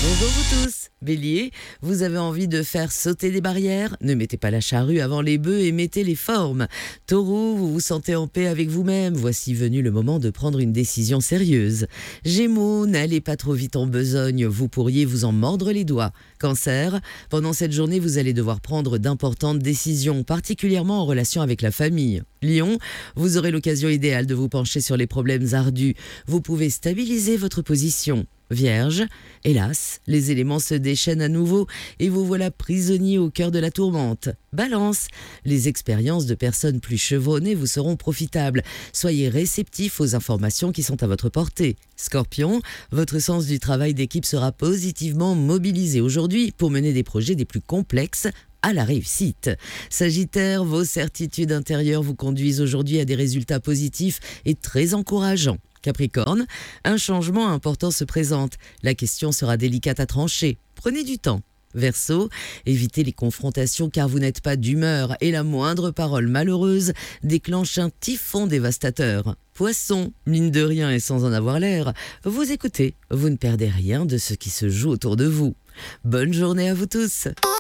Bonjour vous tous. Bélier, vous avez envie de faire sauter des barrières? Ne mettez pas la charrue avant les bœufs et mettez les formes. Taureau, vous vous sentez en paix avec vous-même. Voici venu le moment de prendre une décision sérieuse. Gémeaux, n'allez pas trop vite en besogne. Vous pourriez vous en mordre les doigts. Cancer, pendant cette journée, vous allez devoir prendre d'importantes décisions, particulièrement en relation avec la famille. Lion, vous aurez l'occasion idéale de vous pencher sur les problèmes ardus. Vous pouvez stabiliser votre position. Vierge, hélas, les éléments se déchaînent à nouveau et vous voilà prisonnier au cœur de la tourmente. Balance, les expériences de personnes plus chevronnées vous seront profitables. Soyez réceptif aux informations qui sont à votre portée. Scorpion, votre sens du travail d'équipe sera positivement mobilisé aujourd'hui pour mener des projets des plus complexes à la réussite. Sagittaire, vos certitudes intérieures vous conduisent aujourd'hui à des résultats positifs et très encourageants. Capricorne, un changement important se présente. La question sera délicate à trancher. Prenez du temps. Verseau, évitez les confrontations car vous n'êtes pas d'humeur et la moindre parole malheureuse déclenche un typhon dévastateur. Poisson, mine de rien et sans en avoir l'air, vous écoutez, vous ne perdez rien de ce qui se joue autour de vous. Bonne journée à vous tous.